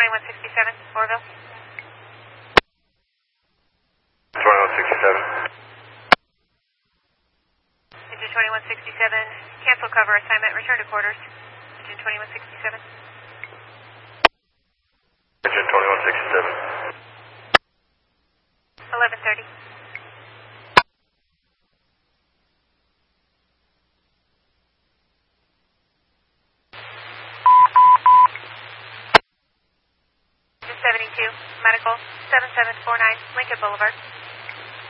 2167, Orville. 2167. Engine 2167, cancel cover assignment, return to quarters. Engine 2167. Engine 2167. 1130. Engine 72, medical, 7749, Lincoln Boulevard.